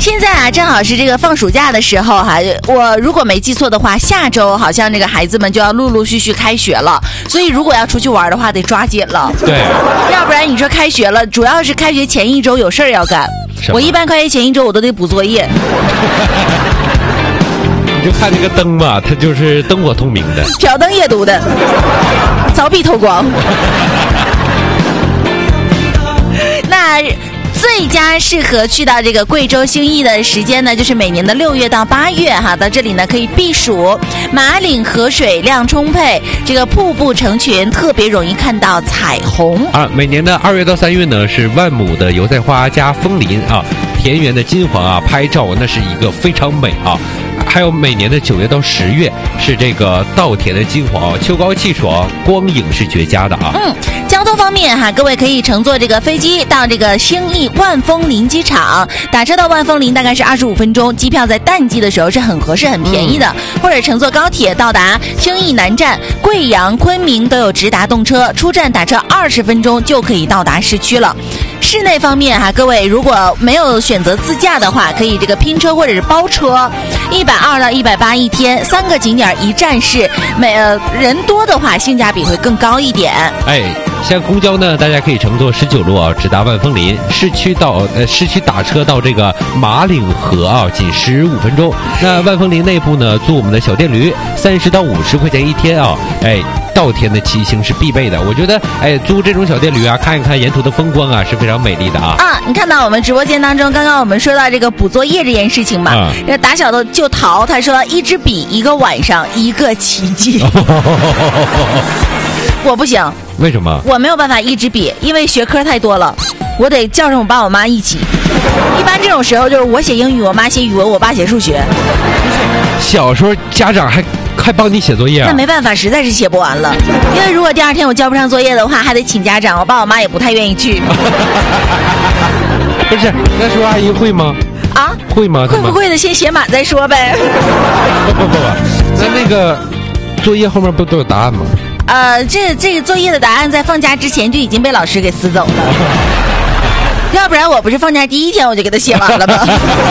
现在啊，正好是这个放暑假的时候哈，我如果没记错的话，下周好像这个孩子们就要陆陆续续开学了，所以如果要出去玩的话，得抓紧了。 对， 要不然你说开学了，主要是开学前一周有事儿要干。我一般开学前一周我都得补作业。 你就看那个灯吧，它就是灯火通明的， 挑灯夜读的，凿壁偷光。那最佳适合去到这个贵州兴义的时间呢，就是每年的6月到8月哈，到这里呢可以避暑，马岭河水量充沛，这个瀑布成群，特别容易看到彩虹啊。每年的2月到3月呢是万亩的油菜花加枫林啊，田园的金黄啊，拍照那是一个非常美啊。还有每年的9月到10月是这个稻田的金黄，秋高气爽，光影是绝佳的啊。 交通方面哈，各位可以乘坐这个飞机到这个兴义万枫林机场，打车到万枫林大概是25分钟，机票在淡季的时候是很合适很便宜的，或者乘坐高铁到达兴义南站，贵阳、昆明都有直达动车，出站打车20分钟就可以到达市区了。室内方面哈，各位如果没有选择自驾的话，可以这个拼车或者是包车，120到180一天，3个景点1站式，人多的话性价比会更高一点。 像公交呢，大家可以乘坐19路啊，直达万枫林。市区打车到这个马岭河啊，仅15分钟。那万枫林内部呢，租我们的小电驴，30到50块钱一天啊。稻田的骑行是必备的，我觉得租这种小电驴啊，看一看沿途的风光啊，是非常美丽的啊。 你看到我们直播间当中，刚刚我们说到这个补作业这件事情嘛，这打小的就淘，他说1支笔1个晚上1个奇迹。我不行。 为什么？ 我没有办法1支笔，因为学科太多了，我得叫上我爸我妈一起。一般这种时候就是我写英语，我妈写语文，我爸写数学。 小时候家长还帮你写作业啊？ 那没办法，实在是写不完了。因为如果第2天我交不上作业的话，还得请家长，我爸我妈也不太愿意去。 不是，那叔阿姨会吗？ 啊？ 会吗？ 会不会的，先写满再说呗。 不，那个作业后面不都有答案吗？ 这个作业的答案在放假之前就已经被老师给撕走了。要不然我不是放假第1天我就给他写完了吗？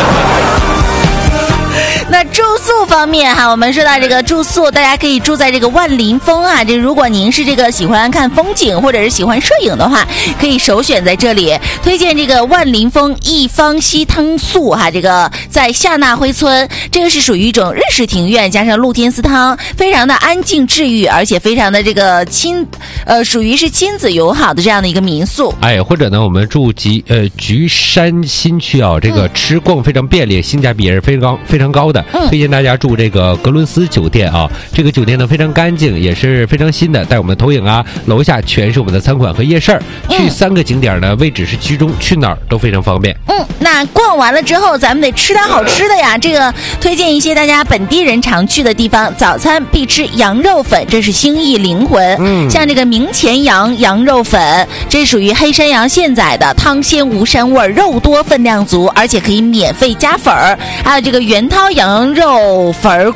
那住宿方面哈，我们说到这个住宿，大家可以住在这个万林峰啊。这如果您是这个喜欢看风景或者是喜欢摄影的话，可以首选在这里。推荐这个万林峰一方西汤宿哈，这个在夏纳辉村，这个是属于一种日式庭院加上露天私汤，非常的安静治愈，而且非常的这个属于是亲子友好的这样的一个民宿。 或者呢，我们住菊山新区啊，这个吃逛非常便利，性价比也是非常高的。推荐大家住这个格伦斯酒店啊，这个酒店呢非常干净，也是非常新的，带我们的投影啊，楼下全是我们的餐馆和夜市。去3个景点呢，位置是居中，去哪儿都非常方便。 那逛完了之后，咱们得吃点好吃的呀。这个推荐一些大家本地人常去的地方，早餐必吃羊肉粉，这是兴义灵魂。像这个明前羊肉粉，这属于黑山羊现宰的，汤鲜无膻味，肉多分量足，而且可以免费加粉儿。还有这个元涛羊肉粉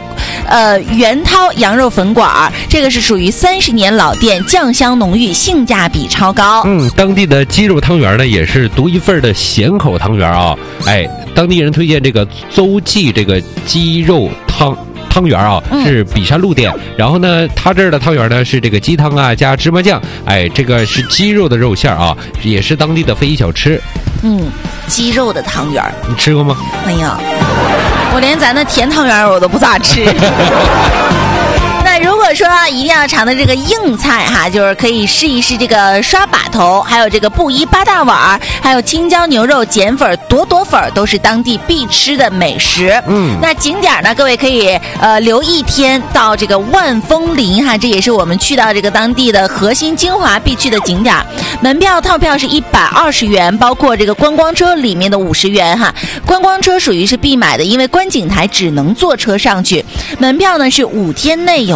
馆，这个是属于30年老店，酱香浓郁，性价比超高。 当地的鸡肉汤圆呢，也是独一份的咸口汤圆啊。当地人推荐这个邹记这个鸡肉汤圆啊，是比山路店。然后呢，他这儿的汤圆呢是这个鸡汤啊加芝麻酱，这个是鸡肉的肉馅啊，也是当地的非遗小吃。 鸡肉的汤圆， 你吃过吗？ 没有，我连咱的甜汤圆我都不咋吃。那如果说一定要尝的这个硬菜哈，就是可以试一试这个刷把头，还有这个布衣8大碗，还有青椒牛肉碱粉、朵朵粉，都是当地必吃的美食。那景点呢，各位可以留1天到这个万枫林哈，这也是我们去到这个当地的核心精华必去的景点。门票套票是120元，包括这个观光车里面的50元哈。观光车属于是必买的，因为观景台只能坐车上去。门票呢是5天内有效。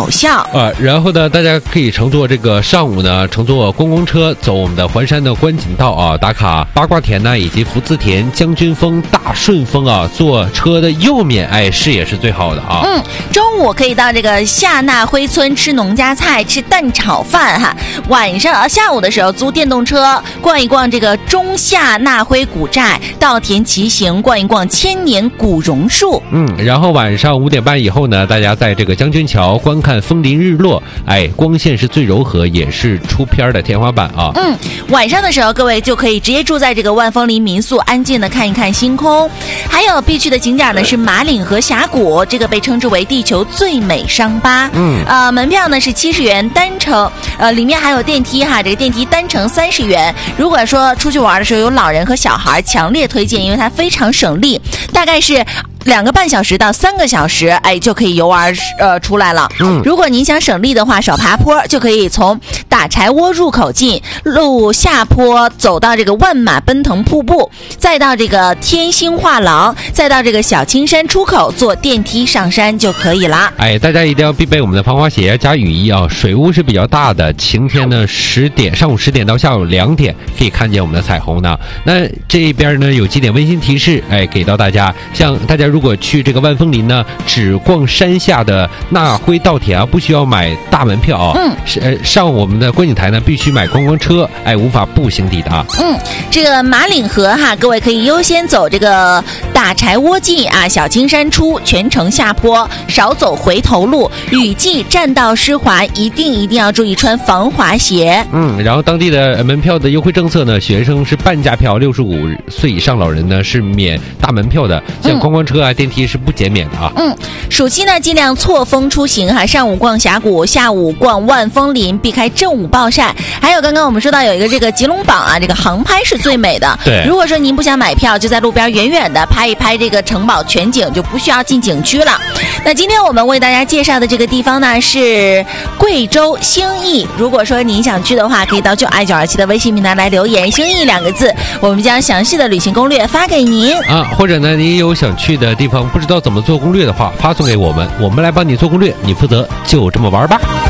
然后呢，大家可以乘坐这个上午呢，乘坐观光车走我们的环山的观景道啊，打卡八卦田呢，以及福字田、将军峰、大顺峰啊。坐车的右面，视野是最好的啊。 中午可以到这个夏纳辉村吃农家菜，吃蛋炒饭哈。晚上下午的时候租电动车逛一逛这个中夏纳辉古寨，稻田骑行，逛一逛千年古榕树。 然后晚上5点半以后呢，大家在这个将军桥观看枫林日落，光线是最柔和，也是出片的天花板啊。 晚上的时候各位就可以直接住在这个万枫林民宿，安静的看一看星空。还有必去的景点呢是马岭河峡谷，这个被称之为地球最美伤疤。门票呢是70元单程，里面还有电梯哈，这个电梯单程30元。如果说出去玩的时候有老人和小孩，强烈推荐，因为它非常省力，大概是2个半小时到3个小时，就可以游玩出来了。如果您想省力的话，少爬坡，就可以从打柴窝入口进，路下坡走到这个万马奔腾瀑布，再到这个天星画廊，再到这个小青山出口，坐电梯上山就可以啦。 大家一定要必备我们的防滑鞋加雨衣啊！水雾是比较大的，晴天呢上午10点到下午2点可以看见我们的彩虹呢。那这边呢有几点温馨提示，给到大家，像大家如果去这个万枫林呢，只逛山下的纳辉稻田啊，不需要买大门票啊。上我们的观景台呢，必须买观光车，无法步行抵达。 这个马岭河哈，各位可以优先走这个打柴窝进啊，小青山出，全程下坡，少走回头路。雨季占道湿滑，一定要注意穿防滑鞋。 然后当地的门票的优惠政策呢，学生是半价票，65岁以上老人呢是免大门票的，像观光车啊、电梯是不减免的啊。 暑期呢尽量错峰出行哈，上午逛峡谷，下午逛万枫林，避开正午暴晒。还有刚刚我们说到有一个这个吉隆堡啊，这个航拍是最美的。 对， 如果说您不想买票，就在路边远远的拍一拍这个城堡全景，就不需要进景区了。那今天我们为大家介绍的这个地方呢是贵州兴义，如果说您想去的话，可以到92927的微信平台来留言兴义2个字，我们将详细的旅行攻略发给您啊。或者呢您有想去的地方不知道怎么做攻略的话，发送给我们，我们来帮你做攻略，你负责就这么玩吧。